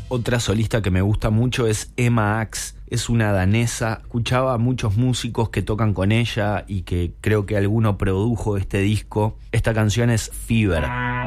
Otra solista que me gusta mucho es Emma Ax. Es una danesa. Escuchaba a muchos músicos que tocan con ella y que creo que alguno produjo este disco. Esta canción es Fever.